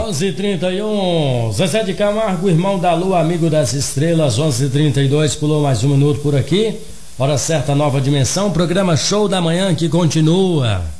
11:31. Zezé de Camargo, irmão da lua, amigo das estrelas. 11:32, pulou mais um minuto por aqui. Hora certa, nova dimensão. Programa Show da Manhã que continua.